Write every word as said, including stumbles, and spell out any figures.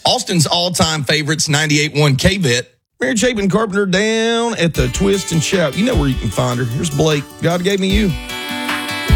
Austin's all-time favorites, ninety-eight point one K-Bet. Mary Chapin Carpenter down at the Twist and Shout. You know where you can find her. Here's Blake. God gave me you.